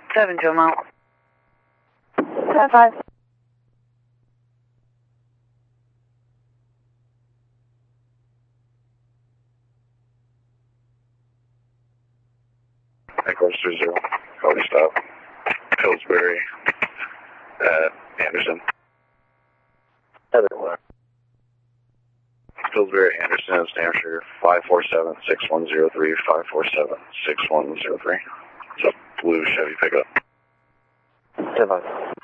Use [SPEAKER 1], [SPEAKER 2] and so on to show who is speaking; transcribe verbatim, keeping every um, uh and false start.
[SPEAKER 1] Seven Joe Mount.
[SPEAKER 2] Ten five.
[SPEAKER 3] Echoes three zero. Cody stop. Pillsbury at Anderson.
[SPEAKER 4] Everywhere.
[SPEAKER 3] Pillsbury, Anderson, New Hampshire, five four seven, six one zero three, five four seven, six one zero three. It's a blue Chevy pickup.
[SPEAKER 4] Ten five.